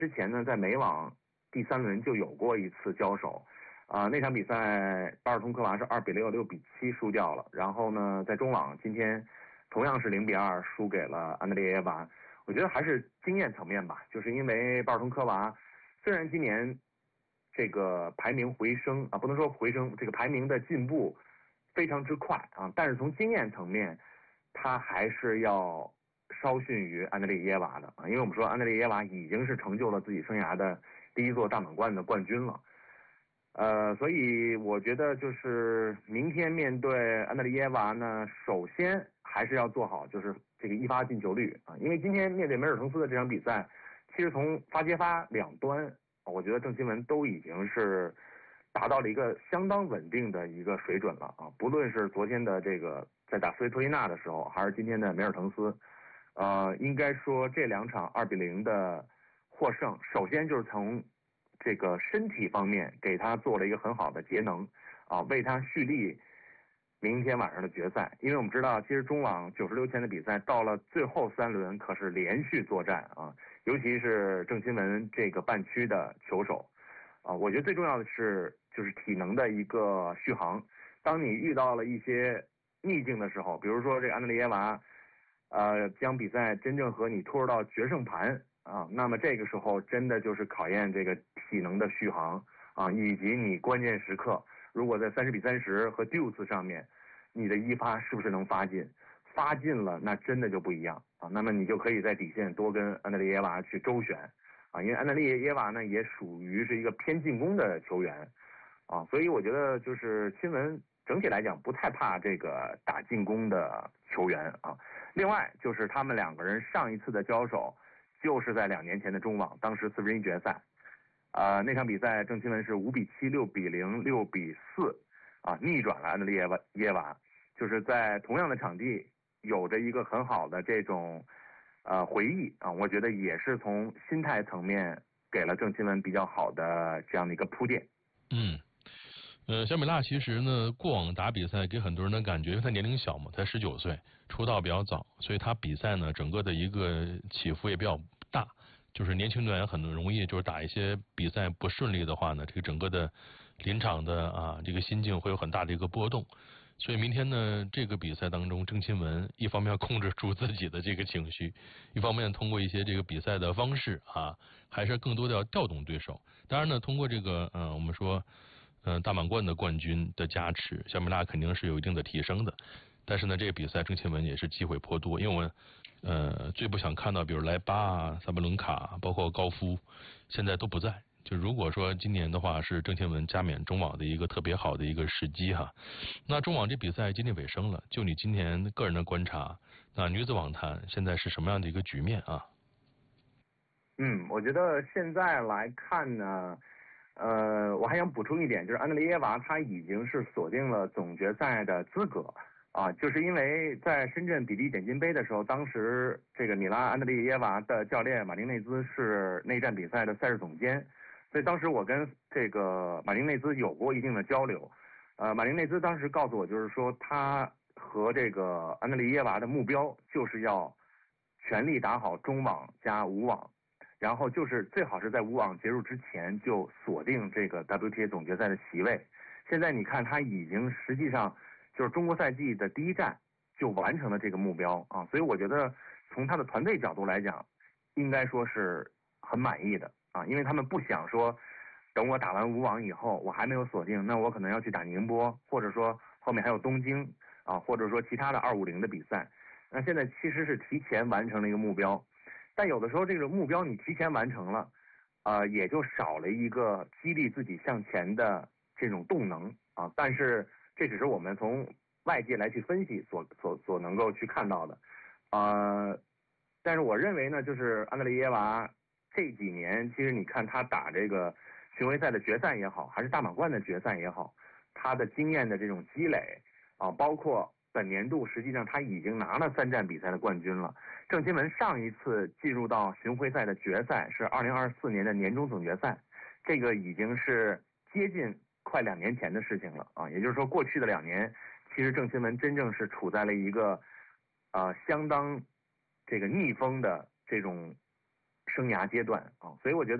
之前呢在美网第3轮就有过一次交手，那场比赛巴尔通科娃是2-6、6-7输掉了，然后呢在中网今天同样是0-2输给了安德烈耶娃。我觉得还是经验层面吧，就是因为巴尔通科娃虽然今年这个排名回升不能说回升，这个排名的进步非常之快但是从经验层面，他还是要稍逊于安德烈耶娃的因为我们说安德烈耶娃已经是成就了自己生涯的第一座大满贯的冠军了。所以我觉得就是明天面对安德烈耶娃呢，首先还是要做好就是这个一发进球率因为今天面对梅尔滕斯的这场比赛，其实从发接发两端，我觉得郑钦文都已经是达到了一个相当稳定的一个水准了不论是昨天的这个在打斯维托伊纳的时候，还是今天的梅尔滕斯，应该说这2场2-0的获胜，首先就是从这个身体方面给他做了一个很好的节能为他蓄力明天晚上的决赛。因为我们知道其实中网96强的比赛到了最后3轮可是连续作战尤其是郑钦文这个半区的球手我觉得最重要的是就是体能的一个续航。当你遇到了一些逆境的时候，比如说这个安德烈耶娃将比赛真正和你拖到决胜盘那么这个时候真的就是考验这个体能的续航以及你关键时刻如果在30-30和 deuce 上面你的一发是不是能发进，发进了那真的就不一样那么你就可以在底线多跟安德烈耶娃去周旋因为安德烈耶娃呢也属于是一个偏进攻的球员所以我觉得就是钦文整体来讲不太怕这个打进攻的球员另外就是他们2个人上一次的交手就是在2年前的中网，当时41决赛那场比赛郑钦文是5-7、6-0、6-4逆转了安德烈耶娃，就是在同样的场地有着一个很好的这种回忆我觉得也是从心态层面给了郑钦文比较好的这样的一个铺垫。 小米辣其实呢，过往打比赛给很多人的感觉，因为他年龄小嘛，才19岁，出道比较早，所以他比赛呢，整个的一个起伏也比较大。就是年轻队员很容易就是打一些比赛不顺利的话呢，这个整个的临场的这个心境会有很大的一个波动。所以明天呢，这个比赛当中，郑钦文一方面要控制住自己的这个情绪，一方面通过一些这个比赛的方式还是更多的要调动对手。当然呢，通过这个我们说大满贯的冠军的加持，小米辣肯定是有一定的提升的。但是呢，这个比赛郑钦文也是机会颇多，因为我们最不想看到比如莱巴萨巴伦卡包括高夫现在都不在。就如果说今年的话是郑钦文加冕中网的一个特别好的一个时机那中网这比赛接近尾声了，就你今年个人的观察，那女子网坛现在是什么样的一个局面我觉得现在来看呢我还想补充一点，就是安德烈耶娃她已经是锁定了总决赛的资格就是因为在深圳比利点金杯的时候，当时这个米拉安德烈耶娃的教练马丁内兹是内战比赛的赛事总监，所以当时我跟这个马丁内兹有过一定的交流。马丁内兹当时告诉我，就是说他和这个安德烈耶娃的目标就是要全力打好中网加无网，然后就是最好是在无网结束之前就锁定这个 WTA 总决赛的席位。现在你看他已经实际上就是中国赛季的第一站就完成了这个目标所以我觉得从他的团队角度来讲，应该说是很满意的因为他们不想说等我打完无网以后我还没有锁定，那我可能要去打宁波，或者说后面还有东京或者说其他的250的比赛。那现在其实是提前完成了一个目标，但有的时候这个目标你提前完成了也就少了一个激励自己向前的这种动能但是这只是我们从外界来去分析所能够去看到的但是我认为呢，就是安德烈耶娃这几年其实你看他打这个巡回赛的决赛也好，还是大满贯的决赛也好，他的经验的这种积累包括本年度实际上他已经拿了3站比赛的冠军了。郑钦文上一次进入到巡回赛的决赛是2024年的年终总决赛，这个已经是接近快2年前的事情了也就是说过去的2年其实郑钦文真正是处在了一个相当这个逆风的这种生涯阶段啊，所以我觉得。